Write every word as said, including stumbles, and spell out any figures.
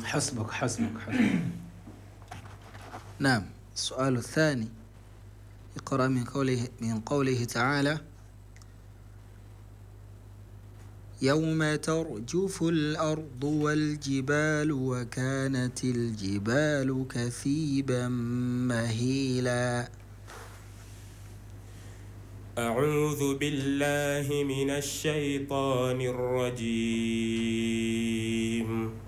حسبك حسبك حسبك. نعم. السؤال الثاني اقرأ من قوله من قوله تعالى: يوم ترجف الأرض والجبال وكانت الجبال كثيبا مهيلا. أعوذ بالله من الشيطان الرجيم.